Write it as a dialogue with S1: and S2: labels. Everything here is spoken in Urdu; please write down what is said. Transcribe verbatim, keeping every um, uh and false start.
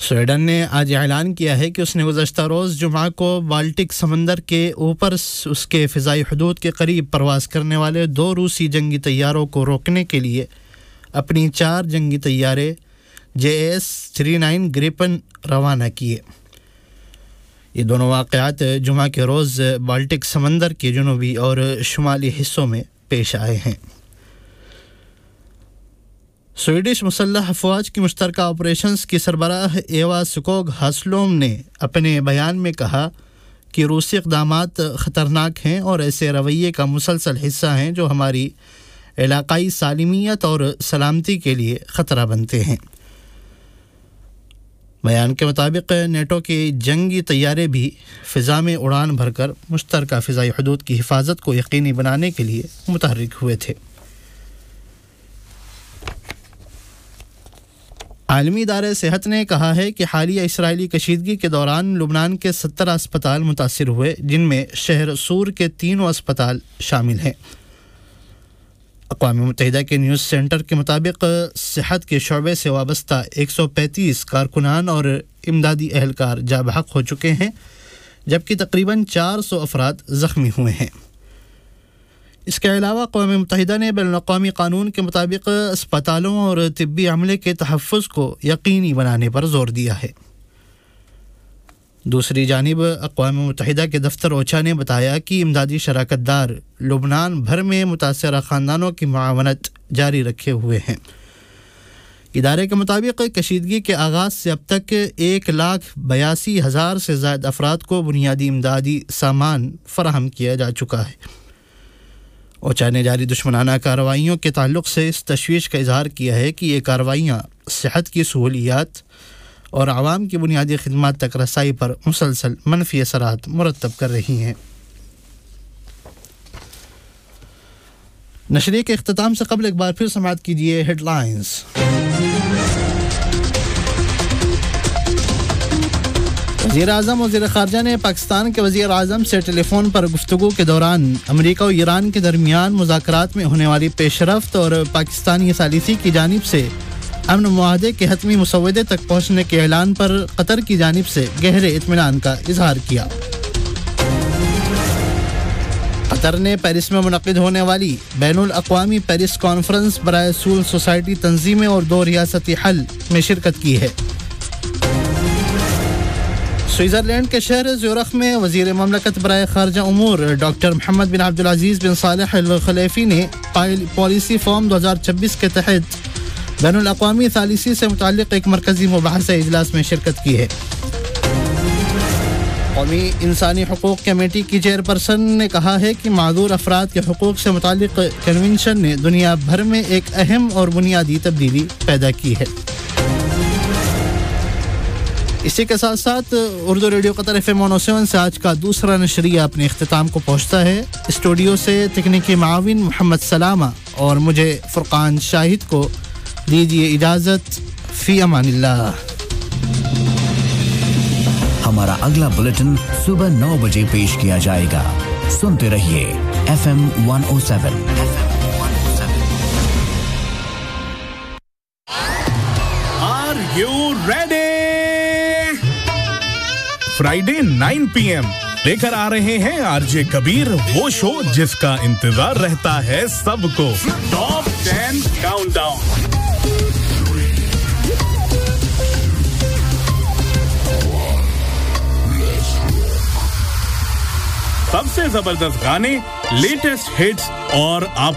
S1: سویڈن نے آج اعلان کیا ہے کہ اس نے گزشتہ روز جمعہ کو بالٹک سمندر کے اوپر اس کے فضائی حدود کے قریب پرواز کرنے والے دو روسی جنگی طیاروں کو روکنے کے لیے اپنی چار جنگی طیارے جے ایس تھرٹی نائن گریپن روانہ کیے. یہ دونوں واقعات جمعہ کے روز بالٹک سمندر کے جنوبی اور شمالی حصوں میں پیش آئے ہیں. سویڈش مسلح افواج کی مشترکہ آپریشنز کی سربراہ ایوا سکوگ ہاسلوم نے اپنے بیان میں کہا کہ روسی اقدامات خطرناک ہیں اور ایسے رویے کا مسلسل حصہ ہیں جو ہماری علاقائی سالمیت اور سلامتی کے لیے خطرہ بنتے ہیں. بیان کے مطابق نیٹو کے جنگی طیارے بھی فضا میں اڑان بھر کر مشترکہ فضائی حدود کی حفاظت کو یقینی بنانے کے لیے متحرک ہوئے تھے. عالمی ادارہ صحت نے کہا ہے کہ حالیہ اسرائیلی کشیدگی کے دوران لبنان کے سترہ اسپتال متاثر ہوئے، جن میں شہر سور کے تینوں اسپتال شامل ہیں. اقوام متحدہ کے نیوز سینٹر کے مطابق صحت کے شعبے سے وابستہ ایک سو پینتیس کارکنان اور امدادی اہلکار جاں بحق ہو چکے ہیں، جبکہ تقریباً چار سو افراد زخمی ہوئے ہیں. اس کے علاوہ اقوام متحدہ نے بین الاقوامی قانون کے مطابق اسپتالوں اور طبی عملے کے تحفظ کو یقینی بنانے پر زور دیا ہے. دوسری جانب اقوام متحدہ کے دفتر اوچا نے بتایا کہ امدادی شراکت دار لبنان بھر میں متاثرہ خاندانوں کی معاونت جاری رکھے ہوئے ہیں. ادارے کے مطابق کشیدگی کے آغاز سے اب تک ایک لاکھ بیاسی ہزار سے زائد افراد کو بنیادی امدادی سامان فراہم کیا جا چکا ہے. اوچا نے جاری دشمنانہ کارروائیوں کے تعلق سے اس تشویش کا اظہار کیا ہے کہ یہ کارروائیاں صحت کی سہولیات اور عوام کی بنیادی خدمات تک رسائی پر مسلسل منفی اثرات مرتب کر رہی ہیں. نشریے کے اختتام سے قبل ایک بار پھر سماعت کیجیے ہیڈ لائنز. وزیر اعظم وزیر خارجہ نے پاکستان کے وزیر اعظم سے ٹیلی فون پر گفتگو کے دوران امریکہ و ایران کے درمیان مذاکرات میں ہونے والی پیش رفت اور پاکستانی ثالثی کی جانب سے امن معاہدے کے حتمی مسودے تک پہنچنے کے اعلان پر قطر کی جانب سے گہرے اطمینان کا اظہار کیا. قطر نے پیرس میں منعقد ہونے والی بین الاقوامی پیرس کانفرنس برائے سول سوسائٹی تنظیمیں اور دو ریاستی حل میں شرکت کی ہے. سوئٹزرلینڈ کے شہر زیورخ میں وزیر مملکت برائے خارجہ امور ڈاکٹر محمد بن عبدالعزیز بن صالح الخلیفی نے پالیسی فورم دو ہزار چھبیس کے تحت بین الاقوامی ثالثی سے متعلق ایک مرکزی مباحثہ اجلاس میں شرکت کی ہے. قومی انسانی حقوق کمیٹی کی چیئرپرسن نے کہا ہے کہ معذور افراد کے حقوق سے متعلق کنونشن نے دنیا بھر میں ایک اہم اور بنیادی تبدیلی پیدا کی ہے. اسی کے ساتھ ساتھ اردو ریڈیو قطر ایف ایم ون او سیون سے آج کا دوسرا نشریہ اپنے اختتام کو پہنچتا ہے. اسٹوڈیو سے تکنیکی معاون محمد سلامہ اور مجھے فرقان شاہد کو دیجیے اجازت. فی امان اللہ.
S2: ہمارا اگلا بلیٹن صبح نو بجے پیش کیا جائے گا. سنتے رہیے F M one O seven.
S3: Are you ready? Friday nine P M لے کر آ رہے ہیں آر جے کبیر، وہ شو جس کا انتظار رہتا ہے سب کو. Top ten count down. سب سے زبردست گانے، لیٹسٹ ہٹس اور آپ